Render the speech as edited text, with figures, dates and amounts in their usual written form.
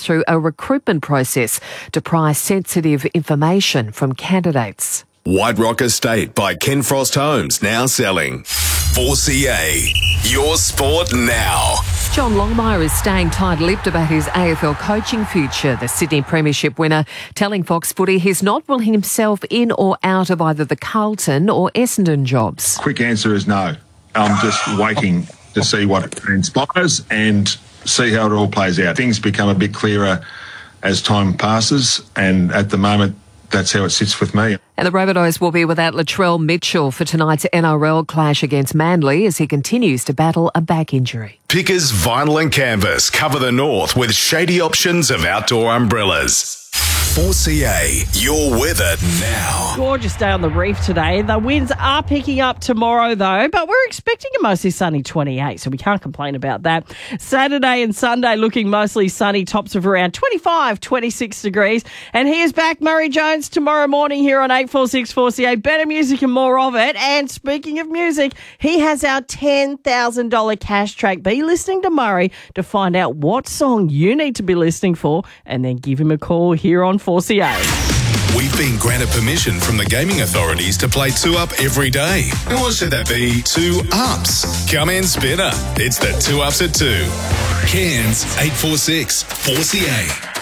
through a recruitment process to pry sensitive information from candidates. White Rock Estate by Ken Frost Homes, now selling. 4CA, your sport now. John Longmire is staying tight-lipped about his AFL coaching future. The Sydney Premiership winner telling Fox Footy he's not ruling himself in or out of either the Carlton or Essendon jobs. Quick answer is no. I'm just waiting to see what transpires and see how it all plays out. Things become a bit clearer as time passes, and at the moment, that's how it sits with me. And the Rabbitohs will be without Latrell Mitchell for tonight's NRL clash against Manly as he continues to battle a back injury. Pickers Vinyl and Canvas cover the north with shady options of outdoor umbrellas. 4CA, your weather now. Gorgeous day on the reef today. The winds are picking up tomorrow though, but we're expecting a mostly sunny 28, so we can't complain about that. Saturday and Sunday looking mostly sunny, tops of around 25, 26 degrees. And he is back, Murray Jones, tomorrow morning here on 846 4CA. Better music and more of it. And speaking of music, he has our $10,000 cash track. Be listening to Murray to find out what song you need to be listening for, and then give him a call here on 4CA. We've been granted permission from the gaming authorities to play 2 Up every day. Or should that be 2 Ups? Come in, Spinner. It's the 2 Ups at 2. Cairns 846 4CA.